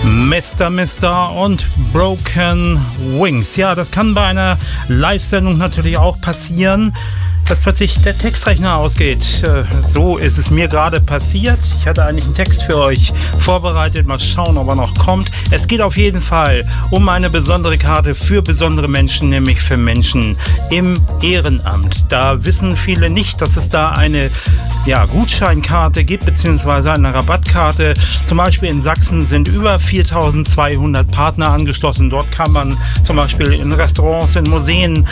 Mr. und Broken Wings. Ja, das kann bei einer Live-Sendung natürlich auch passieren, dass plötzlich der Textrechner ausgeht. So ist es mir gerade passiert. Ich hatte eigentlich einen Text für euch vorbereitet. Mal schauen, ob er noch kommt. Es geht auf jeden Fall um eine besondere Karte für besondere Menschen, nämlich für Menschen im Ehrenamt. Da wissen viele nicht, dass es da eine Gutscheinkarte gibt, beziehungsweise eine Rabattkarte. Zum Beispiel in Sachsen sind über 4200 Partner angeschlossen. Dort kann man zum Beispiel in Restaurants, in Museen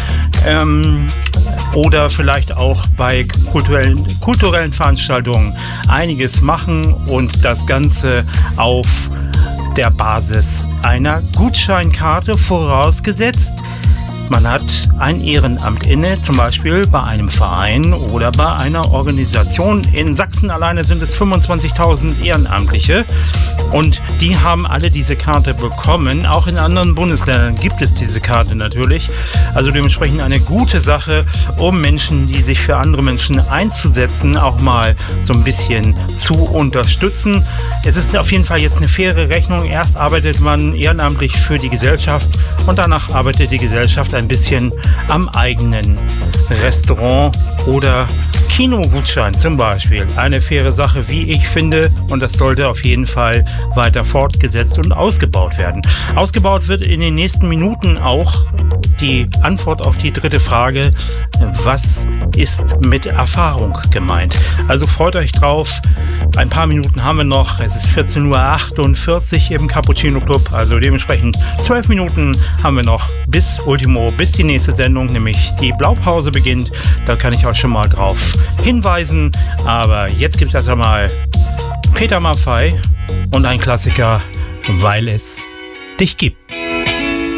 oder vielleicht auch bei kulturellen Veranstaltungen einiges machen und das Ganze auf der Basis einer Gutscheinkarte, vorausgesetzt man hat ein Ehrenamt inne, zum Beispiel bei einem Verein oder bei einer Organisation. In Sachsen alleine sind es 25.000 Ehrenamtliche und die haben alle diese Karte bekommen. Auch in anderen Bundesländern gibt es diese Karte natürlich. Also dementsprechend eine gute Sache, um Menschen, die sich für andere Menschen einzusetzen, auch mal so ein bisschen zu unterstützen. Es ist auf jeden Fall jetzt eine faire Rechnung. Erst arbeitet man ehrenamtlich für die Gesellschaft und danach arbeitet die Gesellschaft ein bisschen am eigenen Restaurant oder Kinogutschein zum Beispiel. Eine faire Sache, wie ich finde, und das sollte auf jeden Fall weiter fortgesetzt und ausgebaut werden. Ausgebaut wird in den nächsten Minuten auch die Antwort auf die dritte Frage: Was ist mit Erfahrung gemeint? Also freut euch drauf. Ein paar Minuten haben wir noch. Es ist 14:48 Uhr im Cappuccino Club. Also dementsprechend 12 Minuten haben wir noch bis Ultimo, bis die nächste Sendung, nämlich die Blaupause beginnt. Da kann ich euch schon mal drauf hinweisen. Aber jetzt gibt es erst einmal Peter Maffay und ein Klassiker, Weil es dich gibt.